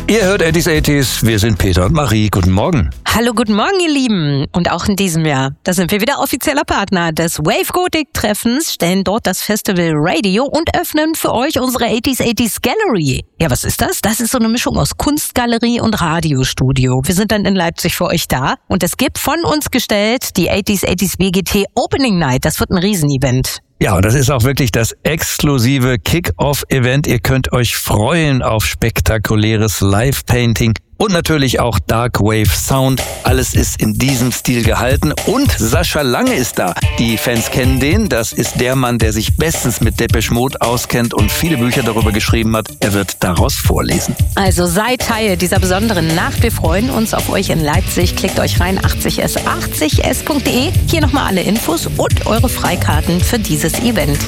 Ihr hört 80s. Wir sind Peter und Marie. Guten Morgen. Hallo, guten Morgen, ihr Lieben. Und auch in diesem Jahr, da sind wir wieder offizieller Partner des Wave Gothic Treffens, stellen dort das Festival Radio und öffnen für euch unsere 80s Gallery. Ja, was ist das? Das ist so eine Mischung aus Kunstgalerie und Radiostudio. Wir sind dann in Leipzig für euch da und es gibt von uns gestellt die 80s WGT Opening Night. Das wird ein Riesenevent. Ja, und das ist auch wirklich das exklusive Kick-Off-Event. Ihr könnt euch freuen auf spektakuläres Live-Painting und natürlich auch Dark Wave Sound. Alles ist in diesem Stil gehalten. Und Sascha Lange ist da. Die Fans kennen den. Das ist der Mann, der sich bestens mit Depeche Mode auskennt und viele Bücher darüber geschrieben hat. Er wird daraus vorlesen. Also seid Teil dieser besonderen Nacht. Wir freuen uns auf euch in Leipzig. Klickt euch rein 80s80s.de. Hier nochmal alle Infos und eure Freikarten für dieses Event.